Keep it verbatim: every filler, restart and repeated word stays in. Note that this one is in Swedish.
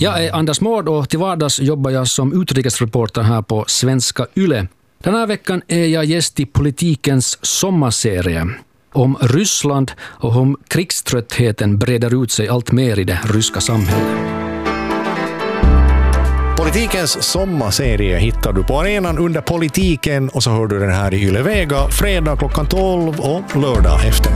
Jag är Anders Mård och till vardags jobbar jag som utrikesreporter här på Svenska Yle. Den här veckan är jag gäst i politikens sommarserie om Ryssland och om krigströttheten breder ut sig allt mer i det ryska samhället. Politikens sommarserie hittar du på arenan under politiken och så hör du den här i Yle Vega fredag klockan tolv och lördag efter